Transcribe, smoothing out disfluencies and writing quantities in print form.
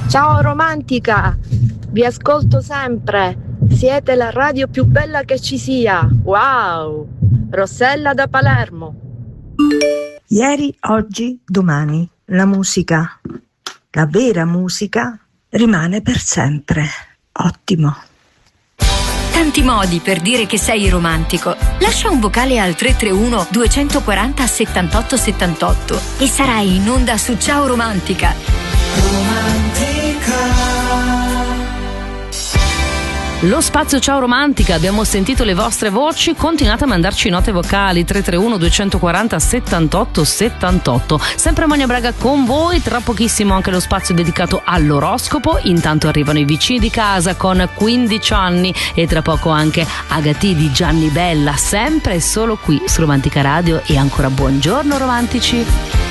Ciao romantica, vi ascolto sempre. Siete la radio più bella che ci sia. Wow! Rossella da Palermo. Ieri, oggi, domani. La musica, la vera musica, rimane per sempre. Ottimo. Tanti modi per dire che sei romantico. Lascia un vocale al 331 240 78 78 e sarai in onda su Ciao Romantica. Lo spazio Ciao Romantica, abbiamo sentito le vostre voci, continuate a mandarci note vocali 331 240 78 78. Sempre Monia Braga con voi, tra pochissimo anche lo spazio dedicato all'oroscopo, intanto arrivano i vicini di casa con 15 anni e tra poco anche Agati di Gianni Bella, sempre e solo qui su Romantica Radio. E ancora buongiorno romantici.